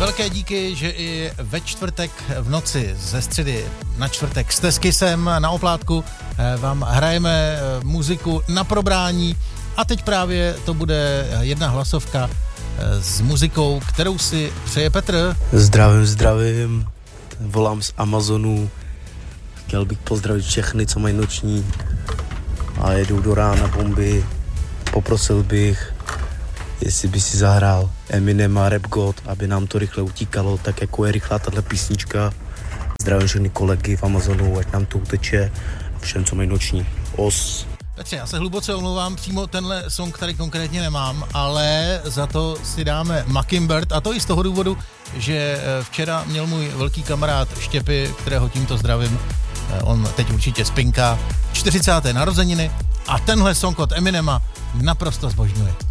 Velké díky, že i ve čtvrtek v noci ze středy na čtvrtek jste s Kissem na oplátku. Vám hrajeme muziku na probrání a teď právě to bude jedna hlasovka s muzikou, kterou si přeje Petr. Zdravím. Volám z Amazonu. Chtěl bych pozdravit všechny, co mají noční a jedou do rána bomby. Poprosil bych, jestli by si zahrál Eminem a Rap God, aby nám to rychle utíkalo, tak jako je rychlá tato písnička. Zdravím všechny kolegy v Amazonu, ať nám to uteče a všem, co mají noční. Os. Petře, já se hluboce omlouvám, přímo tenhle song tady konkrétně nemám, ale za to si dáme Mockingbird, a to i z toho důvodu, že včera měl můj velký kamarád Štěpy, kterého tímto zdravím, on teď určitě spinká, 40. narozeniny a tenhle song od Eminema naprosto zbožňuje.